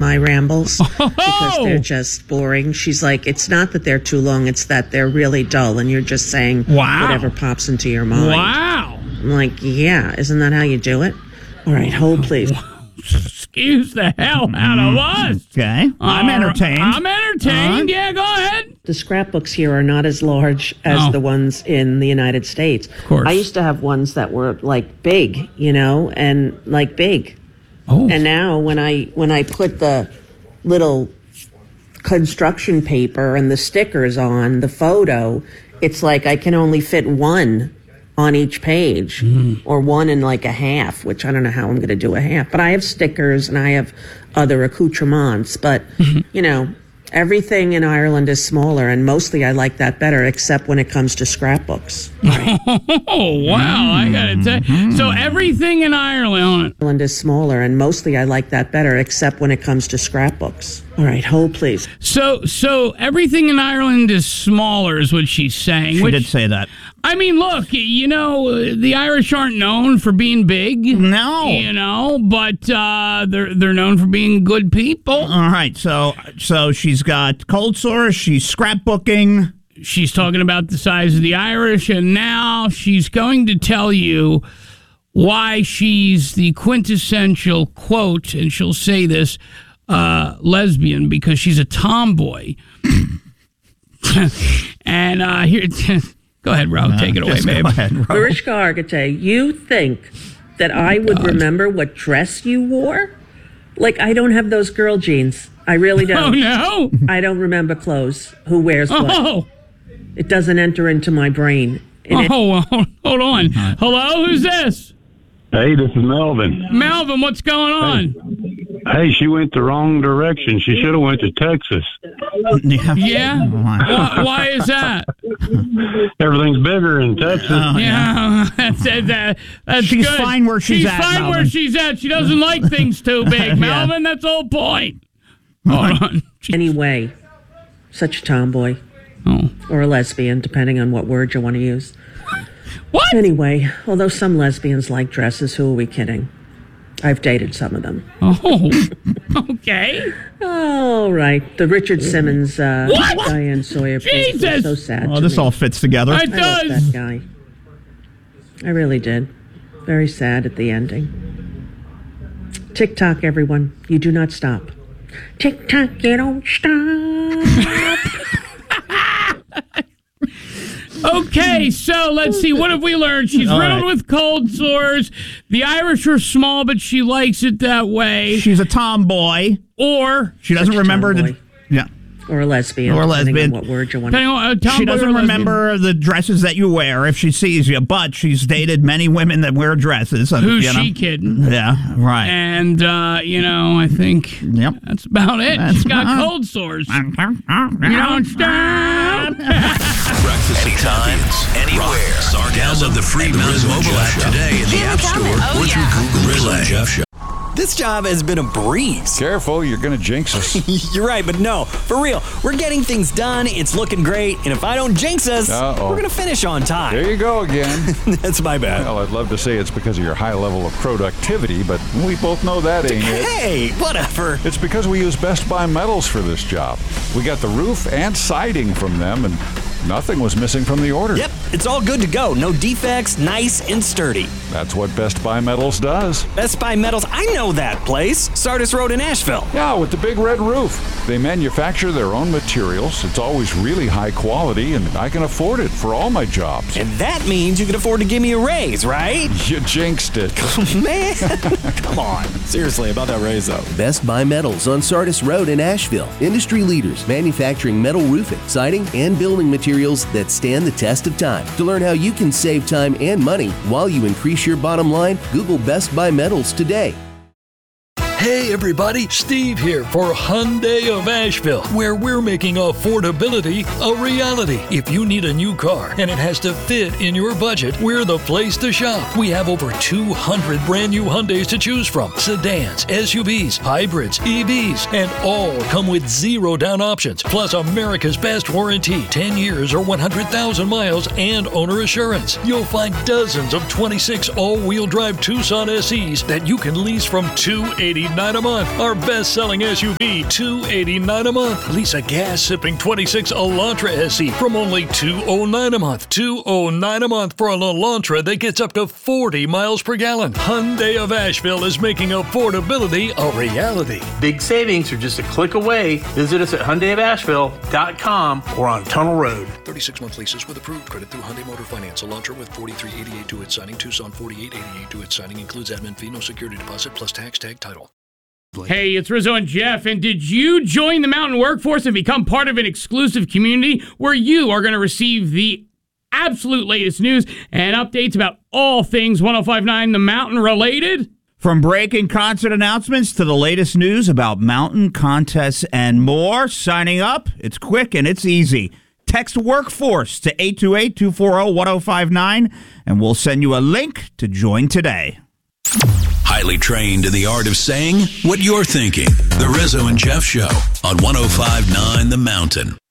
my rambles because they're just boring. She's like, it's not that they're too long, it's that they're really dull and you're just saying whatever pops into your mind. Wow. I'm like, yeah, isn't that how you do it? All right, hold please. Excuse the hell out of us. Okay. I'm entertained. I'm entertained. Yeah, go ahead. The scrapbooks here are not as large as the ones in the United States. Of course. I used to have ones that were like big, and like big. Oh. And now when I put the little construction paper and the stickers on the photo, it's like I can only fit one on each page or one and like a half, which I don't know how I'm going to do a half. But I have stickers and I have other accoutrements. But, everything in Ireland is smaller, and mostly I like that better, except when it comes to scrapbooks. Right. Oh, wow. I got to tell you. So everything in Ireland. Ireland is smaller, and mostly I like that better, except when it comes to scrapbooks. All right, hold please. So everything in Ireland is smaller is what she's saying. She did say that. I mean, look, the Irish aren't known for being big. No. But they're known for being good people. All right, so she's got cold sores, she's scrapbooking. She's talking about the size of the Irish, and now she's going to tell you why she's the quintessential, quote, and she'll say this, lesbian, because she's a tomboy. And here... Go ahead, Ro. Take it away, babe. Mariska Hargitay, you think that I would remember what dress you wore? Like, I don't have those girl jeans. I really don't. Oh, no? I don't remember clothes. Who wears what? Oh. It doesn't enter into my brain. Well, hold on. Hello? Who's this? Hey, this is Melvin. Melvin, what's going on? Hey, she went the wrong direction. She should have went to Texas. Yeah? Why is that? Everything's bigger in Texas. That's she's good. fine where she's at, She's fine Melvin. where she's at. She doesn't like things too big, Melvin. That's the whole point. Hold on. Anyway, such a tomboy. Oh. Or a lesbian, depending on what word you want to use. What? Anyway, although some lesbians like dresses, who are we kidding? I've dated some of them. Oh, okay. All right. The Richard Simmons, Diane Sawyer piece was Jesus! so sad. Oh, this all fits together. It I loved does. that guy. I really did. Very sad at the ending. TikTok, everyone. You do not stop. TikTok, you don't stop. Okay, so let's see. What have we learned? She's riddled with cold sores. The Irish are small, but she likes it that way. She's a tomboy. Or she doesn't remember tomboy. Or a lesbian. Or a lesbian. What word you want? She doesn't remember the dresses that you wear if she sees you, but she's dated many women that wear dresses. Who's she kidding? Yeah, right. And, I think that's about it. She's got cold sores. You don't stop. Breakfast anytime, anywhere. Download the free Mountain Mobile app today in the App Store or through Google Play. Jeff Show. This job has been a breeze. Careful, you're going to jinx us. You're right, but no, for real. We're getting things done, it's looking great, and if I don't jinx us, we're going to finish on time. There you go again. That's my bad. Well, I'd love to say it's because of your high level of productivity, but we both know that ain't it. Hey, whatever. It's because we use Best Buy metals for this job. We got the roof and siding from them, and nothing was missing from the order. Yep, it's all good to go. No defects, nice and sturdy. That's what Best Buy Metals does. Best Buy Metals, I know that place. Sardis Road in Asheville. Yeah, with the big red roof. They manufacture their own materials. It's always really high quality, and I can afford it for all my jobs. And that means you can afford to give me a raise, right? You jinxed it. Man, come on. Seriously, about that raise, though. Best Buy Metals on Sardis Road in Asheville. Industry leaders manufacturing metal roofing, siding, and building materials that stand the test of time. To learn how you can save time and money while you increase your bottom line, Google Best Buy Metals today. Hey everybody, Steve here for Hyundai of Asheville, where we're making affordability a reality. If you need a new car and it has to fit in your budget, we're the place to shop. We have over 200 brand new Hyundais to choose from. Sedans, SUVs, hybrids, EVs, and all come with zero down options. Plus America's best warranty, 10 years or 100,000 miles and owner assurance. You'll find dozens of 26 all-wheel drive Tucson SEs that you can lease from $289 $289 a month. Our best-selling SUV, $289 a month. Lease a gas-sipping 26 Elantra SE from only $209 a month. $209 a month for an Elantra that gets up to 40 miles per gallon. Hyundai of Asheville is making affordability a reality. Big savings are just a click away. Visit us at HyundaiofAsheville.com or on Tunnel Road. 36-month leases with approved credit through Hyundai Motor Finance. Elantra with $43.88 due at signing. Tucson $48.88 due at signing. Includes admin fee, no security deposit, plus tax, tag, title. Hey, it's Rizzo and Jeff, and did you join the Mountain Workforce and become part of an exclusive community where you are going to receive the absolute latest news and updates about all things 105.9 The Mountain related? From breaking concert announcements to the latest news about mountain contests and more, signing up, it's quick and it's easy. Text Workforce to 828-240-1059, and we'll send you a link to join today. Highly trained in the art of saying what you're thinking. The Rizzo and Jeff Show on 105.9 The Mountain.